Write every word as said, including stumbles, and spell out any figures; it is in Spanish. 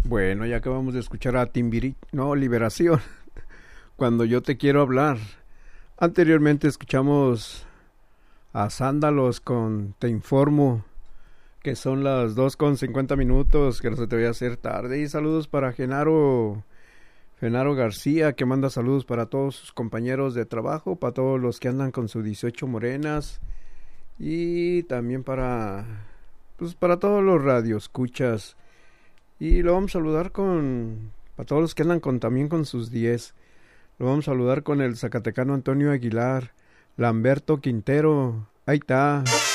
Bueno, ya acabamos de escuchar a Timbiri, no, Liberación, cuando yo te quiero hablar. Anteriormente escuchamos a Sándalos con Te Informo, que son las dos con cincuenta minutos, que no se te vaya a hacer tarde. Y saludos para Genaro, Genaro García, que manda saludos para todos sus compañeros de trabajo, para todos los que andan con sus dieciocho morenas, y también para, pues para todos los radioescuchas. Y lo vamos a saludar con, para todos los que andan con, también con sus diez. Lo vamos a saludar con el zacatecano Antonio Aguilar, Lamberto Quintero, ahí está.